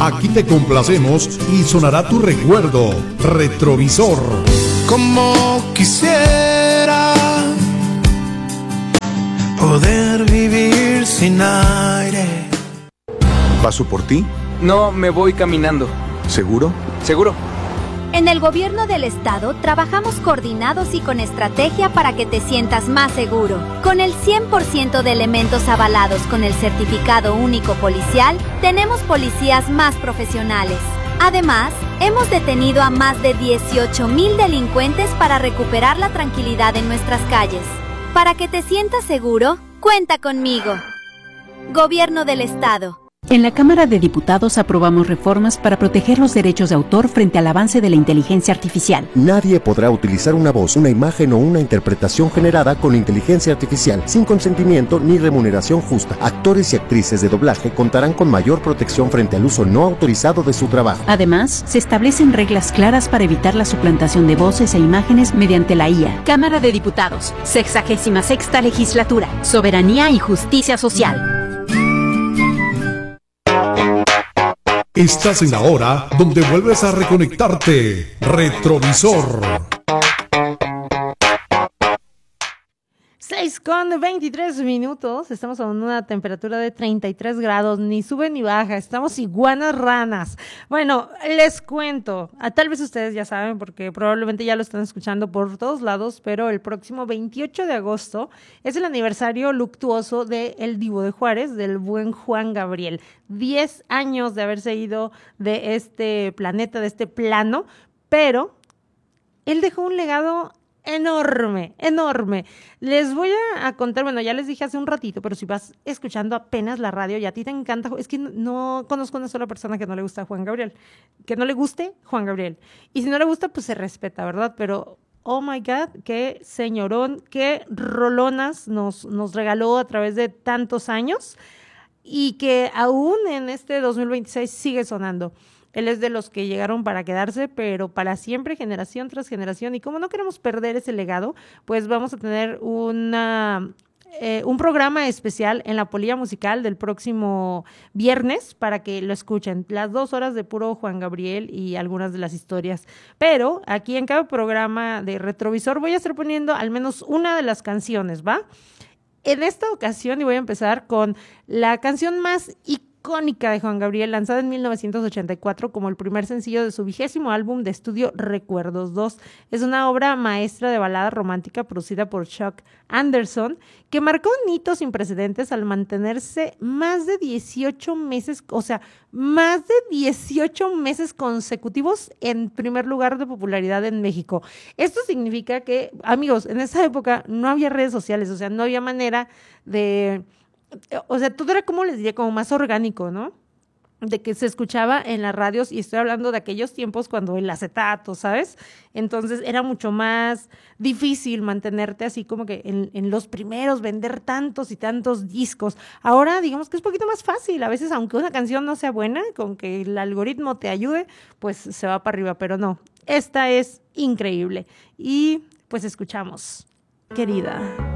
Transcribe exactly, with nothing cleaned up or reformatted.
Aquí te complacemos y sonará tu recuerdo. Retrovisor. Como quisiera poder vivir sin aire. ¿Paso por ti? No, me voy caminando. ¿Seguro? ¿Seguro? En el gobierno del estado trabajamos coordinados y con estrategia para que te sientas más seguro. Con el cien por ciento de elementos avalados con el certificado único policial, tenemos policías más profesionales. Además, hemos detenido a más de dieciocho mil delincuentes para recuperar la tranquilidad en nuestras calles. Para que te sientas seguro, cuenta conmigo. Gobierno del Estado. En la Cámara de Diputados aprobamos reformas para proteger los derechos de autor frente al avance de la inteligencia artificial. Nadie podrá utilizar una voz, una imagen o una interpretación generada con inteligencia artificial sin consentimiento ni remuneración justa. Actores y actrices de doblaje contarán con mayor protección frente al uso no autorizado de su trabajo. Además, se establecen reglas claras para evitar la suplantación de voces e imágenes mediante la I A. Cámara de Diputados, sexagésima sexta legislatura, soberanía y justicia social. Estás en la hora donde vuelves a reconectarte. Retrovisor. seis con veintitrés minutos, estamos a una temperatura de treinta y tres grados, ni sube ni baja, estamos iguanas ranas. Bueno, les cuento, a, tal vez ustedes ya saben porque probablemente ya lo están escuchando por todos lados, pero el próximo veintiocho de agosto es el aniversario luctuoso de El Divo de Juárez, del buen Juan Gabriel. Diez años de haberse ido de este planeta, de este plano, pero él dejó un legado enorme, enorme. Les voy a, a contar, bueno, ya les dije hace un ratito, pero si vas escuchando apenas la radio y a ti te encanta, es que no, no conozco una sola persona que no le gusta a Juan Gabriel, que no le guste Juan Gabriel. Y si no le gusta, pues se respeta, ¿verdad? Pero, oh my God, qué señorón, qué rolonas nos, nos regaló a través de tantos años y que aún en este dos mil veintiséis sigue sonando. Él es de los que llegaron para quedarse, pero para siempre, generación tras generación. Y como no queremos perder ese legado, pues vamos a tener una, eh, un programa especial en la Polilla Musical del próximo viernes para que lo escuchen. Las dos horas de puro Juan Gabriel y algunas de las historias. Pero aquí en cada programa de Retrovisor voy a estar poniendo al menos una de las canciones, ¿va? En esta ocasión, y voy a empezar con la canción más icónica, icónica de Juan Gabriel, lanzada en mil novecientos ochenta y cuatro como el primer sencillo de su vigésimo álbum de estudio Recuerdos dos. Es una obra maestra de balada romántica producida por Chuck Anderson, que marcó un hito sin precedentes al mantenerse más de dieciocho meses, o sea, más de dieciocho meses consecutivos en primer lugar de popularidad en México. Esto significa que, amigos, en esa época no había redes sociales, o sea, no había manera de... O sea, todo era, como les diría, como más orgánico, ¿no? De que se escuchaba en las radios, y estoy hablando de aquellos tiempos cuando el acetato, ¿sabes? Entonces era mucho más difícil mantenerte así como que en, en los primeros, vender tantos y tantos discos. Ahora digamos que es un poquito más fácil, a veces aunque una canción no sea buena, con que el algoritmo te ayude, pues se va para arriba, pero no, esta es increíble. Y pues escuchamos, querida.